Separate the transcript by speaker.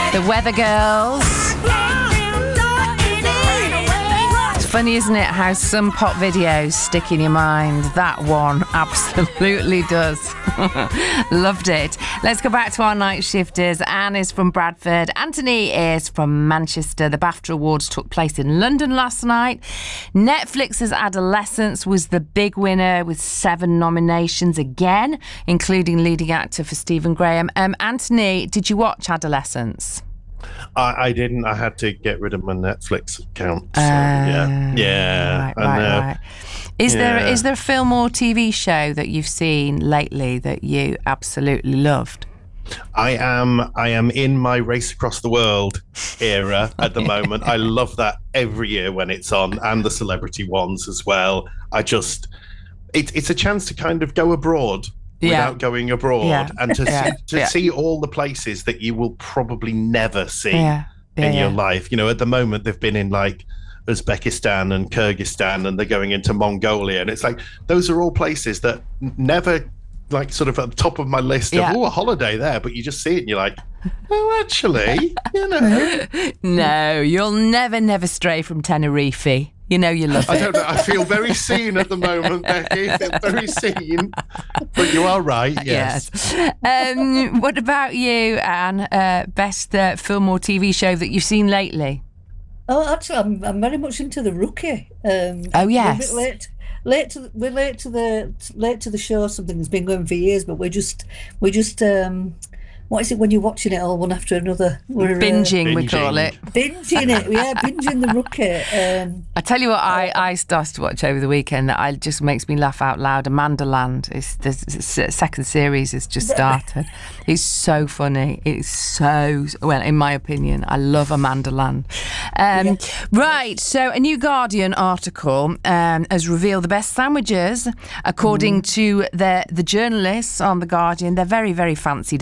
Speaker 1: The Weather Girls. It's funny, isn't it, how some pop videos stick in your mind? That one absolutely does. Loved it. Let's go back to our night shifters. Anne is from Bradford. Anthony is from Manchester. The BAFTA Awards took place in London last night. Netflix's Adolescence was the big winner with 7 nominations again, including leading actor for Stephen Graham. Anthony, did you watch Adolescence?
Speaker 2: I didn't. I had to get rid of my Netflix account. So, yeah.
Speaker 1: Right. Is there a film or TV show that you've seen lately that you absolutely loved?
Speaker 2: I am in my Race Across the World era at the moment. I love that every year when it's on, and the celebrity ones as well. It's a chance to kind of go abroad without going abroad, and to see all the places that you will probably never see in your life. You know, at the moment they've been in like Uzbekistan and Kyrgyzstan, and they're going into Mongolia, and it's like those are all places that never like sort of at the top of my list of a holiday there, but you just see it and you're like, oh, actually, you know.
Speaker 1: No, you'll never stray from Tenerife. You know you love it.
Speaker 2: I don't know. I feel very seen at the moment, Becky. I feel very seen. But you are right, yes.
Speaker 1: What about you, Anne? Best film or TV show that you've seen lately?
Speaker 3: Oh, actually, I'm very much into The Rookie.
Speaker 1: Oh, yes.
Speaker 3: We're a bit late to the show. Something that's been going for years, but we're just what is it when you're watching it all one after another? We're
Speaker 1: binging, we call it.
Speaker 3: Binging it, binging The Rookie.
Speaker 1: I tell you what, I started to watch over the weekend that just makes me laugh out loud. Amandaland, the second series has just started. It's so funny. It's so, well, in my opinion, I love Amandaland. Right, so a new Guardian article has revealed the best sandwiches, according to the journalists on The Guardian. They're very, very fancy